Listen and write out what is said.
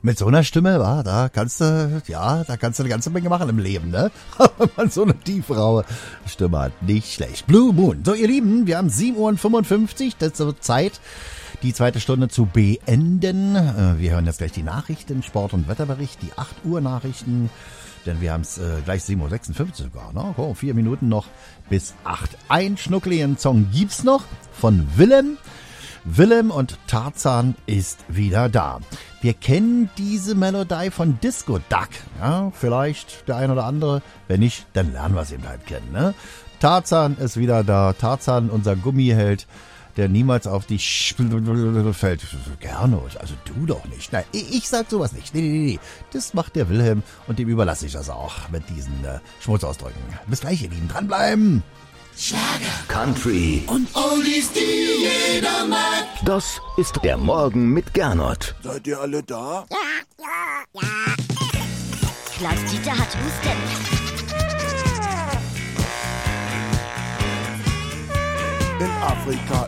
Mit so einer Stimme, da kannst du eine ganze Menge machen im Leben, ne? Wenn man so eine tiefraue Stimme hat. Nicht schlecht. Blue Moon. So, ihr Lieben, wir haben 7:55 Uhr. Das ist so Zeit, die zweite Stunde zu beenden. Wir hören jetzt gleich die Nachrichten, Sport- und Wetterbericht, die 8 Uhr Nachrichten. Denn wir haben es gleich 7:56 Uhr sogar, ne? 4 Minuten noch bis 8. Ein schnuckeligen Song gibt's noch von Willem. Willem und Tarzan ist wieder da. Wir kennen diese Melodie von Disco Duck. Ja, vielleicht der ein oder andere. Wenn nicht, dann lernen wir es eben halt kennen. Ne? Tarzan ist wieder da. Tarzan, unser Gummiheld, der niemals auf die fällt. Gernot, also du doch nicht. Nein, ich sag sowas nicht. Nee. Das macht der Wilhelm und dem überlasse ich das auch mit diesen Schmutzausdrücken. Bis gleich, ihr Lieben. Dranbleiben! Schlager, Country und Oldies, die jeder mag. das ist der Morgen mit Gernot. Seid ihr alle da? Ja. Klaus-Dieter hat Husten. In Afrika